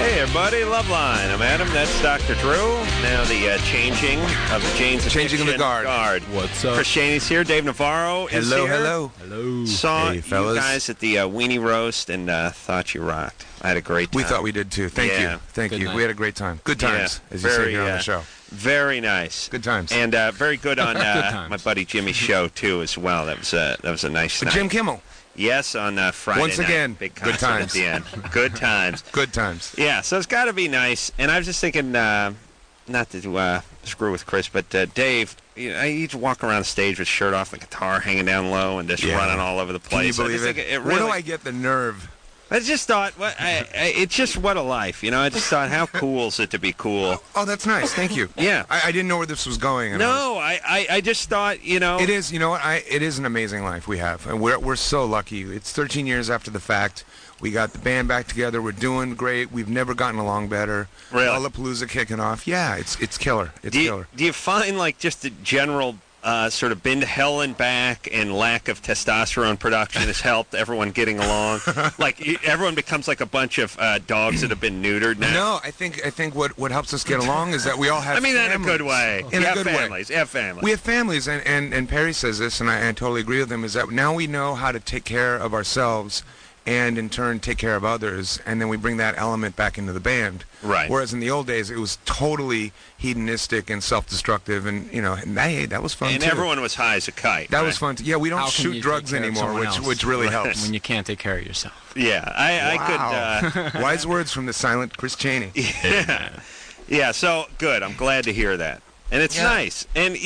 Hey, everybody, Loveline. I'm Adam. That's Dr. Drew. Now the changing of the Jane's Changing of the guard. What's up? Chris Cheney's here. Dave Navarro is here. Hello. Saw Hey, you fellas. guys at the Weenie Roast and thought you rocked. I had a great time. We thought we did too. Thank Yeah. you. Thank Good you. night. We had a great time. Good times, Yeah, as you say here on the show. Very nice. Good times. And very good on times. my buddy Jimmy's show, too, as well. That was a nice night. Jim Kimmel. Yes, on Friday Once night. again, Big good concert times. at the end. Good times. Good times. Yeah, so it's got to be nice. And I was just thinking, not to screw with Chris, but Dave, he'd walk around the stage with his shirt off, the guitar hanging down low, and just Yeah. running all over the Can you place. I believe just it? think Where really, do I get the nerve? I just thought, it's just what a life, I just thought, how cool is it to be cool? Oh, that's nice. Thank you. Yeah. I didn't know where this was going. and No, I just thought, It is, you know what? It is an amazing life we have, and we're so lucky. It's 13 years after the fact. We got the band back together. We're doing great. We've never gotten along better. Really? Lollapalooza kicking off. Yeah, it's killer. It's killer. Do you find, just the general sort of been to hell and back and lack of testosterone production has helped everyone getting along? Everyone becomes like a bunch of dogs that have been neutered now? No, I think what helps us get along is that we all have I mean that in a good families. way. In You a have good families. way. You have families. We have families, and Perry says this, and I totally agree with him, is that now we know how to take care of ourselves and in turn take care of others, and then we bring that element back into the band. Right. Whereas in the old days, it was totally hedonistic and self-destructive, and hey, that was fun and too. everyone was high as a kite. That right? was fun too. Yeah, we don't How can shoot you drugs take care of anymore, someone else? which really Right. helps. When you can't take care of yourself. Yeah, I Wow. Wise words from the silent Chris Cheney. could. Yeah, so good. I'm glad to hear that. And it's nice. And,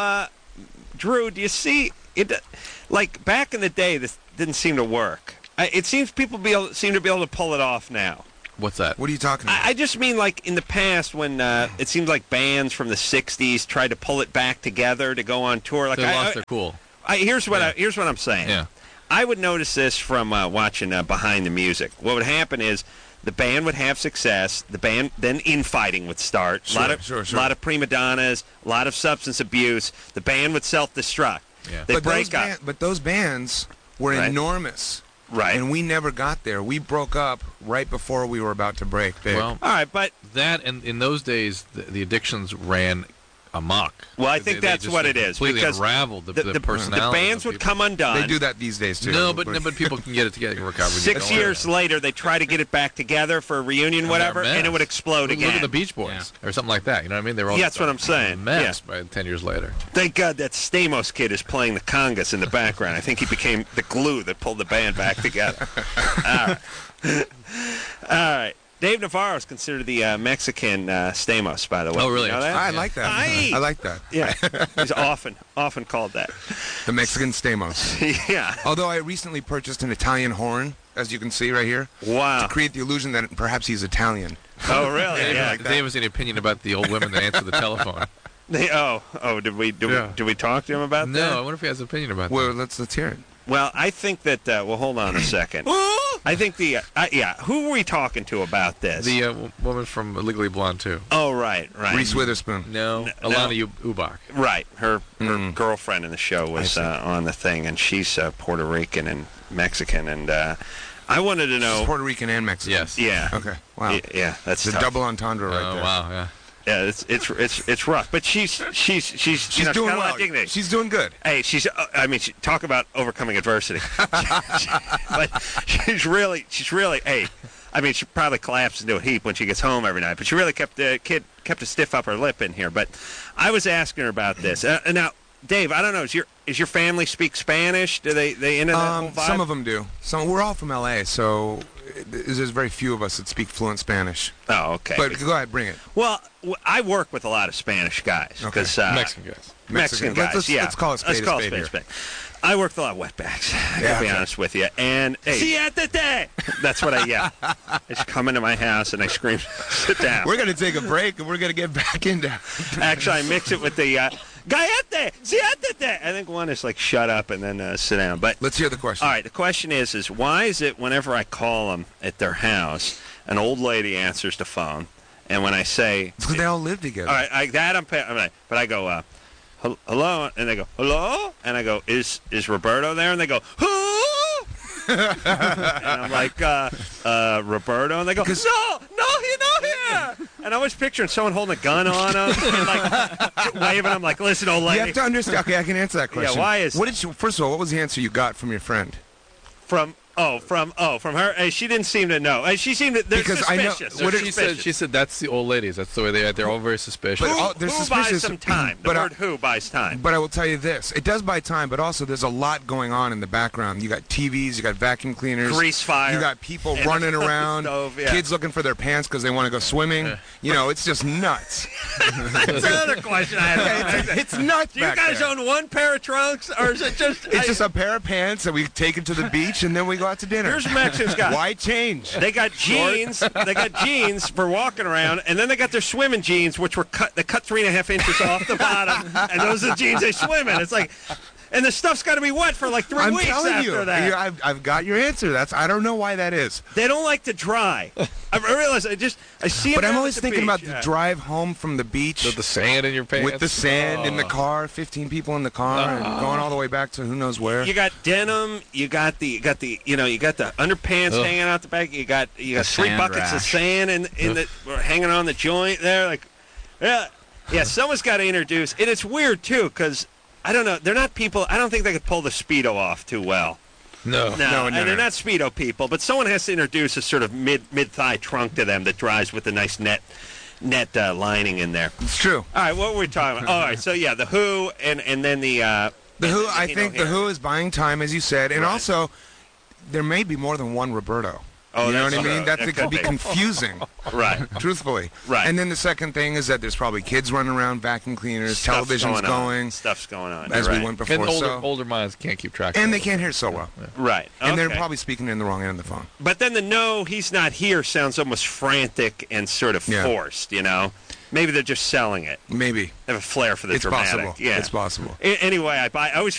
Drew, do you see it? Like, back in the day, this didn't seem to work. It seems people seem to be able to pull it off now. What's that? What are you talking about? I just mean, like, in the past when it seems like bands from the 60s tried to pull it back together to go on tour. Like, They lost their cool. Here's what I'm saying. Yeah. I would notice this from watching Behind the Music. What would happen is the band would have success. The band then infighting would start. Sure, a lot of prima donnas, a lot of substance abuse. The band would self-destruct. Yeah. They'd break up. But those bands were Right. enormous. Right. And we never got there. We broke up right before we were about to break big. Well, All right, but that and in those days, the addictions ran amok. well, I think that's just what it is completely because unraveled the personality. the bands would come undone. They do that these days, too. No, but people can get it together and recover. 6 years later, they try to get it back together for a reunion, whatever, and it would explode again. Look at the Beach Boys or something like that. You know what I mean? They were all Yeah, that's what I'm saying. a mess by 10 years later. Thank God that Stamos kid is playing the congas in the background. I think he became the glue that pulled the band back together. All right. All right. Dave Navarro is considered the Mexican Stamos, by the way. Oh, really? You know that? I like that. Aye. I like that. Yeah. He's often called that. The Mexican Stamos. Yeah. Although I recently purchased an Italian horn, as you can see right here, Wow. to create the illusion that perhaps he's Italian. Oh, really? Yeah. like that. Dave has any opinion about the old women that answer the telephone? Did we talk to him about that? No, I wonder if he has an opinion about Well, that. let's hear it. Well, I think that. Well, hold on a second. I think who were we talking to about this? The woman from Legally Blonde, too. Oh, right. Reese Witherspoon. No, no. Alana Ubach. Right. Her girlfriend in the show was on the thing, and she's Puerto Rican and Mexican, and I wanted to know. She's Puerto Rican and Mexican. Yes. Yeah. Okay. Wow. Yeah, that's It's a tough. double entendre right Oh, there. wow, yeah. Yeah, it's rough, but she's She's doing kinda well. like dignity. She's doing good. Hey, talk about overcoming adversity. But she's really. Hey, I mean, she probably collapses into a heap when she gets home every night. But she really kept a stiff upper lip in here. But I was asking her about this. Now, Dave, I don't know. Is your family speak Spanish? Do they into that whole vibe? Some of them do. We're all from L.A., so there's very few of us that speak fluent Spanish. Oh, okay. But go ahead, bring it. Well, I work with a lot of Spanish guys because Mexican guys. Mexican guys. Let's call it spade a spade here. I work with a lot of wetbacks. I Yeah, gotta be okay. honest with you. And Siéntate! That's what I yell. I just come into my house and I scream, "Sit down!" We're going to take a break, and we're going to get back into... Actually, I mix it with the Gallete, siéntate. I think one is like shut up and then sit down. But Let's hear the question. all right, the question is why is it whenever I call them at their house, an old lady answers the phone, and when I say, It's because they all live together. all right, but I go, hello, and they go, hello, and I go, is Roberto there? And they go, who? And I'm like, Roberto, and they go, no, he's And I was picturing someone holding a gun on him and like waving him like, listen, old lady. You have to understand. Okay, I can answer that question. why is what did you, first of all, what was the answer you got from your friend? From her. She didn't seem to know. She seemed to. They're Because I know- suspicious. what They're did- suspicious. She said that's the old ladies. That's the way they are. They're all very suspicious. But they're who buys suspicious, some time? The but word who buys time. But I will tell you this: it does buy time, but also there's a lot going on in the background. You got TVs, you got vacuum cleaners, Grease fire. you got people And running the around, stove, yeah. kids looking for their pants because they want to go swimming. You know, it's just nuts. That's another question I had. It's nuts. Do you back guys there. own one pair of trunks, or is it just? It's just a pair of pants that we take it to the beach and then we go out to dinner. Here's Mexicans got. Why change? They got jeans. They got jeans for walking around, and then they got their swimming jeans, which were cut. They cut 3.5 inches off the bottom, and those are the jeans they swim in. It's like, and the stuff's got to be wet for like 3 I'm weeks telling after you, that. I've got your answer. I don't know why that is. They don't like to dry. I realize. I see. But them I'm out always at thinking about beach. the drive home from the beach With the sand in your pants. with the sand in the Oh. car, 15 people in the car, and going all the way back to who knows where. You got denim. You got the underpants Ugh. hanging out the back. You got 3 sand buckets of rash. sand in the hanging on the joint there. Like, yeah. Someone's got to introduce. And it's weird too because I don't know. They're not people. I don't think they could pull the Speedo off too well. No. No, and they're not Speedo people. But someone has to introduce a sort of mid thigh trunk to them that dries with a nice net lining in there. It's true. All right, what were we talking about? All right, so yeah, the Who and then the The Who, I Hino think the here. Who is buying time, as you said, and Right. also there may be more than one Roberto. Oh, you know that's what I mean? true. That That could could be be. confusing, right. truthfully. Right. And then the second thing is that there's probably kids running around, vacuum cleaners, Stuff's television's going, Stuff's going on. as You're we right. went before. And so, older minds can't keep track. and of they it. can't hear so well. Right. And they're okay. probably speaking in the wrong end of the phone. But then the no, he's not here sounds almost frantic and sort of Yeah. forced, you know? Maybe they're just selling it. Maybe. They have a flair for the It's dramatic. possible. Yeah. It's possible. Anyway, I always